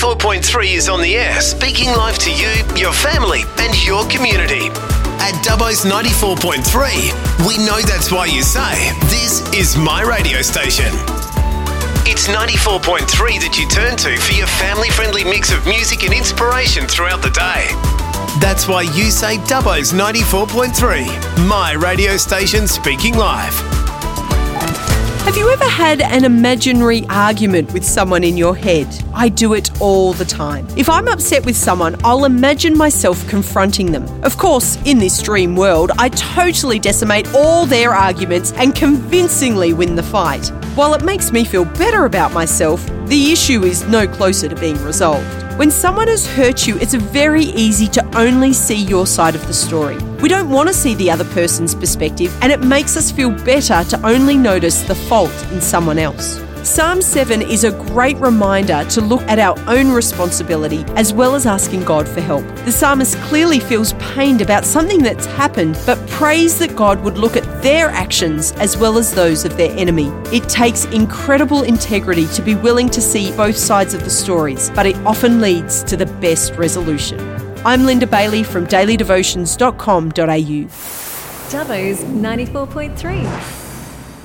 4.3 is on the air, speaking live to you, your family and your community. At Dubbo's 94.3, we know that's why you say, this is my radio station. It's 94.3 that you turn to for your family-friendly mix of music and inspiration throughout the day. That's why you say Dubbo's 94.3, my radio station speaking live. Have you ever had an imaginary argument with someone in your head? I do it all the time. If I'm upset with someone, I'll imagine myself confronting them. Of course, in this dream world, I totally decimate all their arguments and convincingly win the fight. While it makes me feel better about myself, the issue is no closer to being resolved. When someone has hurt you, it's very easy to only see your side of the story. We don't want to see the other person's perspective, and it makes us feel better to only notice the fault in someone else. Psalm 7 is a great reminder to look at our own responsibility as well as asking God for help. The psalmist clearly feels pained about something that's happened, but prays that God would look at their actions as well as those of their enemy. It takes incredible integrity to be willing to see both sides of the stories, but it often leads to the best resolution. I'm Linda Bailey from dailydevotions.com.au. Dubbo's 94.3.